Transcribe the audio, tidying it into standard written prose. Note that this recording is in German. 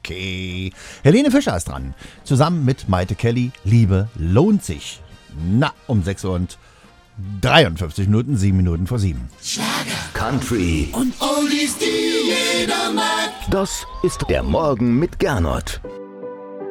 Okay. Helene Fischer ist dran. Zusammen mit Maite Kelly. Liebe lohnt sich. Na, um 6 Uhr und 53 Minuten, 7 Minuten vor 7. Schlager, Country und Oldies, die jeder mag. Das ist der Morgen mit Gernot.